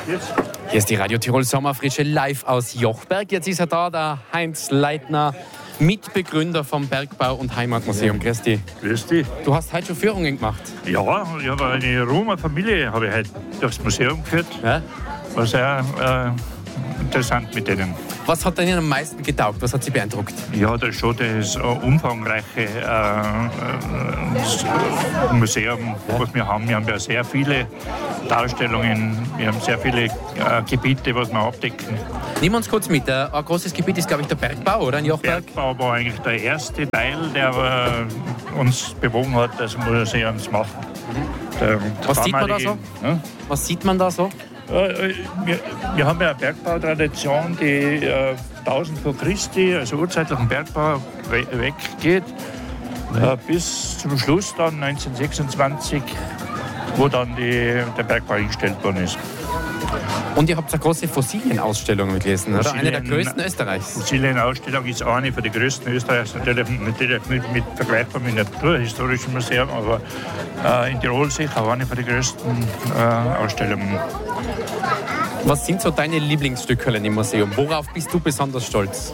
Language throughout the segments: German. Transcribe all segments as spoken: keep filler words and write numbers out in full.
Hier ist die Radio Tirol Sommerfrische live aus Jochberg. Jetzt ist er da, der Heinz Leitner, Mitbegründer vom Bergbau- und Heimatmuseum. Grüß dich. Grüß dich. Du hast heute schon Führungen gemacht. Ja, ich habe eine Roma Familie habe ich heute durchs Museum geführt. Ja? War sehr äh, interessant mit denen. Was hat Ihnen am meisten getaugt? Was hat Sie beeindruckt? Ja, das ist schon das umfangreiche äh, das Museum, was wir haben. Wir haben ja sehr viele Darstellungen, wir haben sehr viele äh, Gebiete, was wir abdecken. Nehmen wir uns kurz mit. Ein großes Gebiet ist, glaube ich, der Bergbau, oder? In Jochberg? Der Bergbau war eigentlich der erste Teil, der äh, uns bewogen hat, das Museum zu machen. Mhm. Der, was sieht man da so? Ja? Was sieht man da so? Wir, wir haben ja eine Bergbautradition, die äh, tausend vor Christi, also urzeitlichen Bergbau, we weggeht, äh, bis zum Schluss dann neunzehnhundertsechsundzwanzig, wo dann die, der Bergbau eingestellt worden ist. Und ihr habt eine große Fossilienausstellung gelesen, oder? Fossilien, eine der größten Österreichs. Fossilienausstellung ist eine von den größten Österreichs, natürlich, natürlich mit, mit vergleichbar mit dem Naturhistorischen Museum, aber äh, in Tirol sicher auch eine von den größten äh, Ausstellungen. Was sind so deine Lieblingsstücke im Museum? Worauf bist du besonders stolz?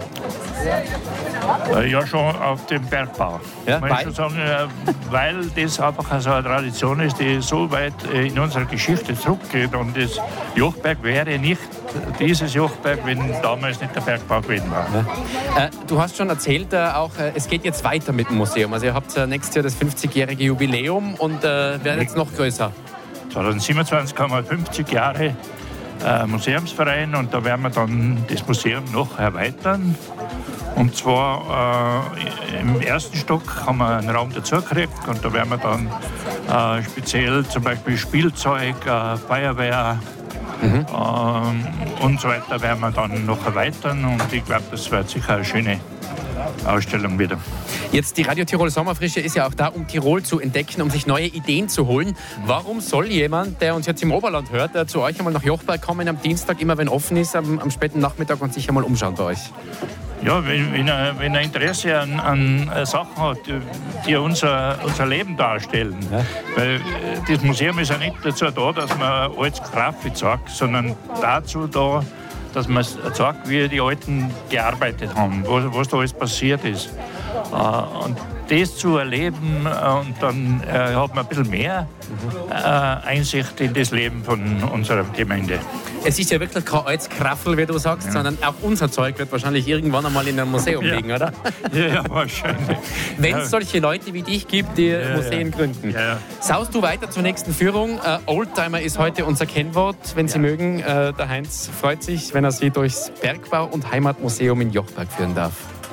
Ja, schon auf den Bergbau. Ja, weil? Ich schon sagen, weil das einfach so eine Tradition ist, die so weit in unserer Geschichte zurückgeht. Und das Jochberg wäre nicht dieses Jochberg, wenn damals nicht der Bergbau gewesen war. Ja. Äh, du hast schon erzählt, äh, auch, äh, es geht jetzt weiter mit dem Museum. Also ihr habt äh, nächstes Jahr das fünfzigjährige Jubiläum und äh, werdet jetzt noch größer. zweitausendsiebenundzwanzig haben wir fünfzig Jahre äh, Museumsverein und da werden wir dann das Museum noch erweitern. Und zwar äh, im ersten Stock haben wir einen Raum dazu gekriegt und da werden wir dann äh, speziell zum Beispiel Spielzeug, äh, Feuerwehr mhm. ähm, und so weiter werden wir dann noch erweitern und ich glaube, das wird sicher eine schöne Ausstellung wieder. Jetzt die Radio Tirol Sommerfrische ist ja auch da, um Tirol zu entdecken, um sich neue Ideen zu holen. Warum soll jemand, der uns jetzt im Oberland hört, der zu euch einmal nach Jochberg kommen am Dienstag, immer wenn offen ist, am, am späten Nachmittag und sich einmal umschauen bei euch? Ja, wenn, wenn, er, wenn er Interesse an, an Sachen hat, die unser, unser Leben darstellen. Ja. Weil das Museum ist ja nicht dazu da, dass man alles Grafik zeigt, sondern dazu da, dass man zeigt, wie die Alten gearbeitet haben, was, was da alles passiert ist. Und das zu erleben, und dann äh, hat man ein bisschen mehr äh, Einsicht in das Leben von unserer Gemeinde. Es ist ja wirklich kein altes Kraffel, wie du sagst, ja. sondern auch unser Zeug wird wahrscheinlich irgendwann einmal in einem Museum ja. liegen, oder? Ja, ja wahrscheinlich. Wenn es ja. solche Leute wie dich gibt, die ja, Museen ja. gründen. Ja. Saust du weiter zur nächsten Führung? Uh, Oldtimer ist heute unser Kennwort. Wenn Sie ja. mögen, uh, der Heinz freut sich, wenn er Sie durchs Bergbau- und Heimatmuseum in Jochberg führen darf.